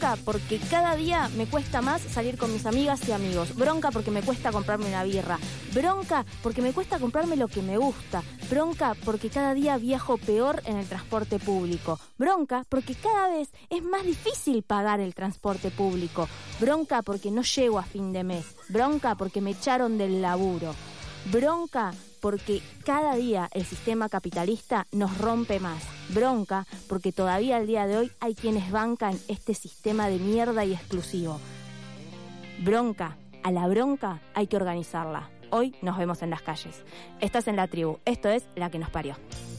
Bronca porque cada día me cuesta más salir con mis amigas y amigos. Bronca porque me cuesta comprarme una birra. Bronca porque me cuesta comprarme lo que me gusta. Bronca porque cada día viajo peor en el transporte público. Bronca porque cada vez es más difícil pagar el transporte público. Bronca porque no llego a fin de mes. Bronca porque me echaron del laburo. Bronca porque cada día el sistema capitalista nos rompe más. Bronca porque todavía al día de hoy hay quienes bancan este sistema de mierda y exclusivo. Bronca, a la bronca hay que organizarla. Hoy nos vemos en las calles. Estás en La Tribu, esto es La que nos parió.